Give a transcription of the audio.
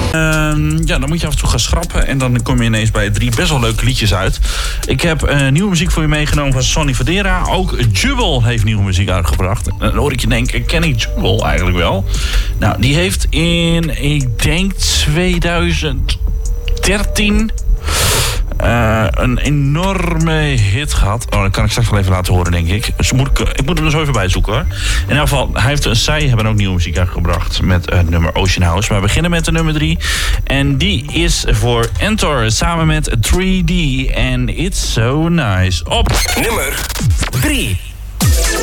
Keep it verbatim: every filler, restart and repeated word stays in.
Uh, ja, dan moet je af en toe gaan schrappen. En dan kom je ineens bij drie best wel leuke liedjes uit. Ik heb uh, nieuwe muziek voor je meegenomen van Sonny Fodera. Ook Jubel heeft nieuwe muziek uitgebracht. En dan hoor ik je denken, ken ik Jubel eigenlijk wel? Nou, die heeft in, ik denk twintig dertien... Uh, een enorme hit gehad. Oh, dat kan ik straks wel even laten horen, denk ik. Dus moet ik, ik moet hem er zo even bij zoeken, hoor. In ieder geval, hij heeft, zij hebben ook nieuwe muziek uitgebracht met het uh, nummer Ocean House. Maar we beginnen met de nummer drie. En die is voor Entor samen met drie D. En It's So Nice. Op nummer drie.